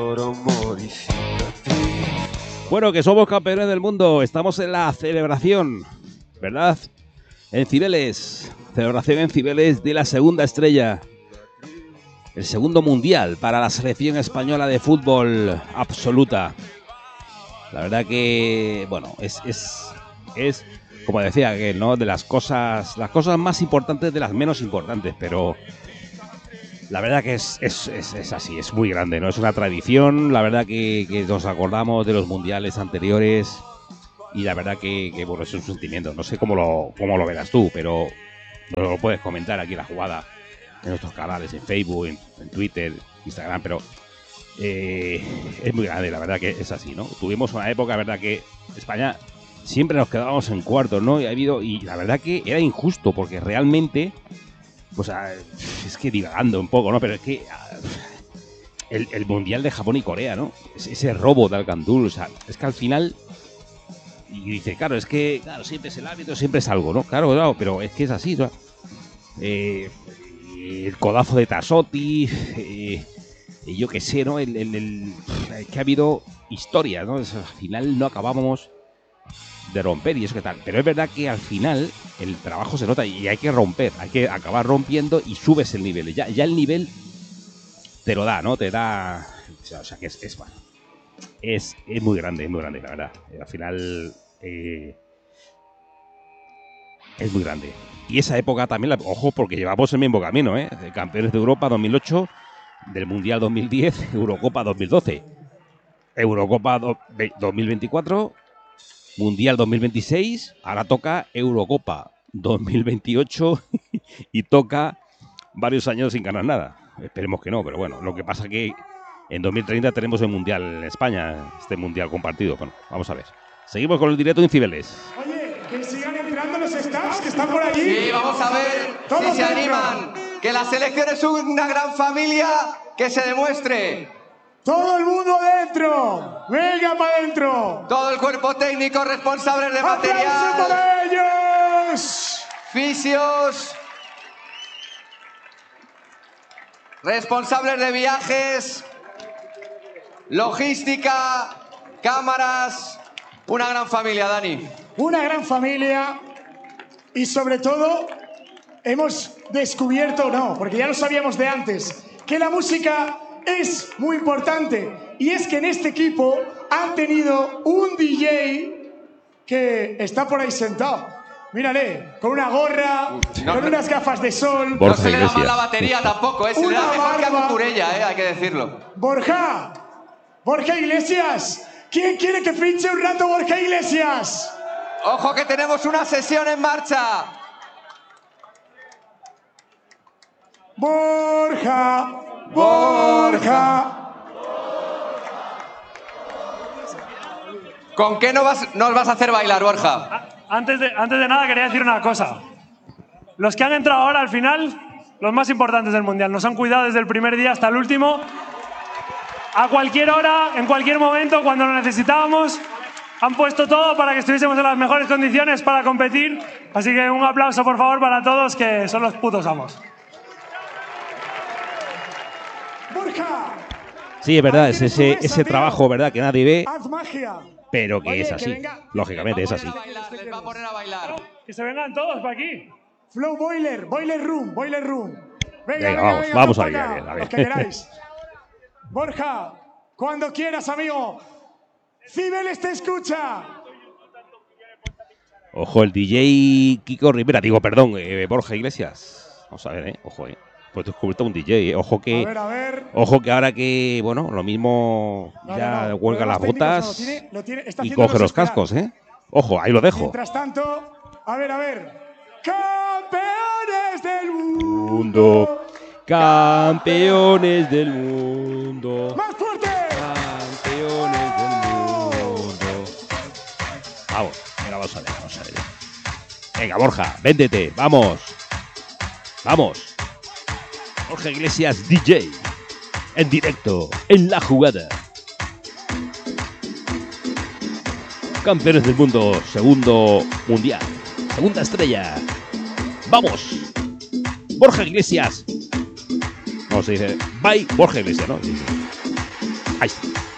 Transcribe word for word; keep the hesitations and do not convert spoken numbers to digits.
Bueno, que somos campeones del mundo, estamos en la celebración, ¿verdad? En Cibeles, celebración en Cibeles de la segunda estrella, el segundo mundial para la selección española de fútbol absoluta. La verdad que, bueno, es, es, es como decía, que no de las cosas, las cosas más importantes de las menos importantes, pero la verdad que es, es, es, es así, es muy grande, ¿no? Es una tradición, la verdad que, que nos acordamos de los mundiales anteriores y la verdad que, que bueno, es un sentimiento. No sé cómo lo, cómo lo verás tú, pero nos lo puedes comentar aquí en La Jugada, en nuestros canales, en Facebook, en, en Twitter, Instagram, pero eh, es muy grande, la verdad que es así, ¿no? Tuvimos una época, la verdad que España siempre nos quedábamos en cuartos, ¿no? Y ha habido, y la verdad que era injusto, porque realmente, pues es que divagando un poco, ¿no? Pero es que el, el mundial de Japón y Corea, ¿no? Ese robo de Alcandul, o sea, es que al final, y dice, claro, es que, claro, siempre es el árbitro, siempre es algo, ¿no? Claro, claro, pero es que es así, ¿no? Eh, el codazo de Tassotti, eh, yo qué sé, ¿no? El, el, el, es que ha habido historia, ¿no? Es, al final no acabábamos de romper y eso que tal, pero es verdad que al final el trabajo se nota y hay que romper, hay que acabar rompiendo y subes el nivel, ya, ya el nivel te lo da, ¿no? Te da, o sea, o sea que es, es bueno, es, es muy grande, es muy grande, la verdad, al final eh, es muy grande. Y esa época también, la, ojo, porque llevamos el mismo camino, ¿eh? De campeones de Europa dos mil ocho, del Mundial dos mil diez, Eurocopa dos mil doce, Eurocopa do, dos mil veinticuatro, Mundial dos mil veintiséis, ahora toca Eurocopa dos mil veintiocho y toca varios años sin ganar nada. Esperemos que no, pero bueno, lo que pasa es que en dos mil treinta tenemos el Mundial en España, este Mundial compartido. Bueno, vamos a ver. Seguimos con el directo en Cibeles. Oye, que sigan entrando los staffs que están por allí. Sí, vamos a ver Todos si se dentro. animan. Que la selección es una gran familia, que se demuestre. Todo el mundo dentro. Venga para adentro. Todo el cuerpo técnico, responsables de ¡Aplausos material, para ellos! fisios, responsables de viajes, logística, cámaras. Una gran familia, Dani. Una gran familia y sobre todo hemos descubierto, no, porque ya lo sabíamos de antes, que la música es muy importante. Y es que en este equipo han tenido un D J que está por ahí sentado. Mírale, con una gorra, Uf, no, con no, unas gafas de sol. No se le da mal la batería tampoco, ¿eh? Se le Una da mejor que a barba. Cucurella, ¿eh? Hay que decirlo. Borja, Borja Iglesias. ¿Quién quiere que pinche un rato Borja Iglesias? Ojo que tenemos una sesión en marcha. Borja, Borja. ¿Con qué no vas, nos vas a hacer bailar, Borja? Antes de, antes de nada quería decir una cosa. Los que han entrado ahora al final, los más importantes del Mundial, nos han cuidado desde el primer día hasta el último. A cualquier hora, en cualquier momento, cuando lo necesitábamos, han puesto todo para que estuviésemos en las mejores condiciones para competir. Así que un aplauso, por favor, para todos, que son los putos amos. Borja. Sí, es verdad, es ese, ese trabajo, ¿verdad? Que nadie ve, Haz magia. pero que Oye, es que así. venga. Lógicamente es así. Les va a poner a bailar. Que se vengan todos para aquí. Flow Boiler, Boiler Room, Boiler Room. Venga, Venga, venga, vamos, venga, vamos ven ahí, para a ver, acá, a ver. los que queráis. Borja, cuando quieras, amigo. Cibeles te escucha. Ojo, el D J Kiko Rivera, digo, perdón, eh, Borja Iglesias. Vamos a ver, eh, ojo, eh. Pues descubierto un D J, eh. Ojo que, A ver, a ver. ojo que ahora que, bueno, lo mismo No, ya no, no. huelga Lo las de los técnicos botas no, lo tiene- lo tiene- está y haciéndonos coge los esperar. cascos, eh. Ojo, ahí lo dejo. Mientras tanto, a ver, a ver. Campeones del mundo. Mundo, campeones del mundo. ¡Más fuerte! Campeones del mundo. Vamos, venga, vamos a ver, vamos a ver. Venga, Borja, véndete, vamos. Vamos. Borja Iglesias D J. En directo, en La Jugada. Campeones del mundo, segundo mundial. Segunda estrella. ¡Vamos! Borja Iglesias. No, se dice, bye, Borja Iglesias, ¿no? Sí, sí. Ahí está.